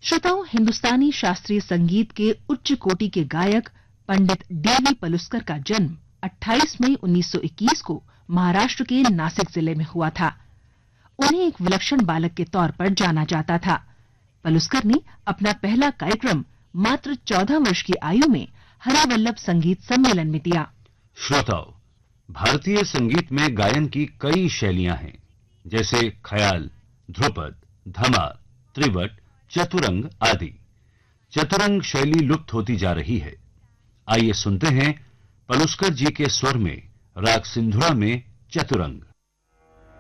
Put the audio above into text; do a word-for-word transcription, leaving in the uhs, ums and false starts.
श्रोताओं, हिंदुस्तानी शास्त्रीय संगीत के उच्च कोटि के गायक पंडित डीवी पलुस्कर का जन्म अट्ठाईस मई उन्नीस सौ इक्कीस को महाराष्ट्र के नासिक जिले में हुआ था। उन्हें एक विलक्षण बालक के तौर पर जाना जाता था। पलुस्कर ने अपना पहला कार्यक्रम मात्र चौदह वर्ष की आयु में हरिवल्लभ संगीत सम्मेलन में दिया। श्रोताओ, भारतीय संगीत में गायन की कई शैलियां हैं, जैसे ख्याल, ध्रुपद, धमार, त्रिवट, चतुरंग आदि। चतुरंग शैली लुप्त होती जा रही है। आइए सुनते हैं पलुस्कर जी के स्वर में राग सिंधुरा में चतुरंग।